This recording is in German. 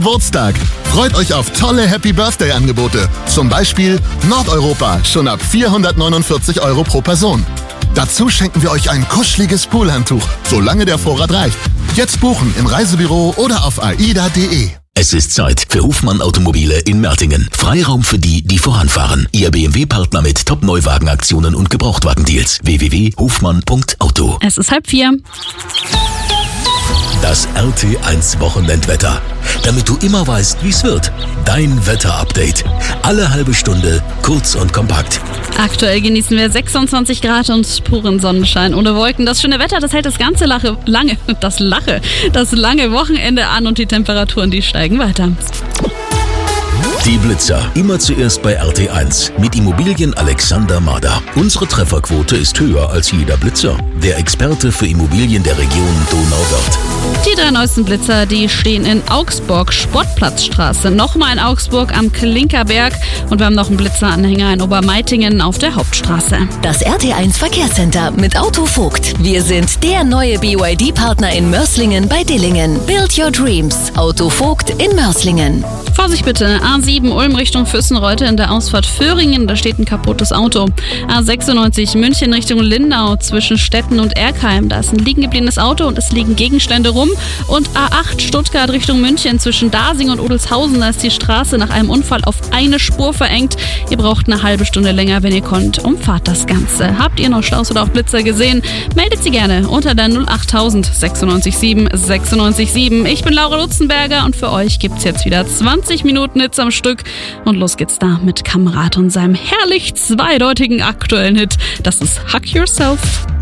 Geburtstag. Freut euch auf tolle Happy Birthday Angebote. Zum Beispiel Nordeuropa, schon ab 449 € pro Person. Dazu schenken wir euch ein kuscheliges Poolhandtuch, solange der Vorrat reicht. Jetzt buchen im Reisebüro oder auf aida.de. Es ist Zeit für Hofmann Automobile in Mertingen. Freiraum für die, die voranfahren. Ihr BMW-Partner mit Top-Neuwagenaktionen und Gebrauchtwagendeals. www.hofmann.auto. Es ist 3:30. Das RT1 Wochenendwetter. Damit du immer weißt, wie es wird. Dein Wetter-Update. Alle halbe Stunde, kurz und kompakt. Aktuell genießen wir 26 Grad und puren Sonnenschein ohne Wolken. Das schöne Wetter, das hält das ganze lange Wochenende an und die Temperaturen, die steigen weiter. Die Blitzer. Immer zuerst bei RT1 mit Immobilien Alexander Mader. Unsere Trefferquote ist höher als jeder Blitzer. Der Experte für Immobilien der Region Donauwörth. Die 3 neuesten Blitzer, die stehen in Augsburg, Sportplatzstraße, nochmal in Augsburg am Klinkerberg und wir haben noch einen Blitzeranhänger in Obermeitingen auf der Hauptstraße. Das RT1 Verkehrscenter mit Autovogt. Wir sind der neue BYD-Partner in Mörslingen bei Dillingen. Build your dreams. Autovogt in Mörslingen. Vorsicht bitte, A7 Ulm Richtung Füssenreute in der Ausfahrt Föhringen, da steht ein kaputtes Auto. A96 München Richtung Lindau zwischen Stetten und Erkheim, da ist ein liegen gebliebenes Auto und es liegen Gegenstände rum. Und A8 Stuttgart Richtung München zwischen Dasing und Odelshausen, da ist die Straße nach einem Unfall auf eine Spur verengt. Ihr braucht eine halbe Stunde länger, wenn ihr könnt. Umfahrt das Ganze. Habt ihr noch Staus oder auch Blitzer gesehen? Meldet sie gerne unter der 08000 967 967. Ich bin Laura Lutzenberger und für euch gibt's jetzt wieder 20 Minuten Hits am Stück. Und los geht's da mit Kamerad und seinem herrlich zweideutigen aktuellen Hit. Das ist Hug Yourself.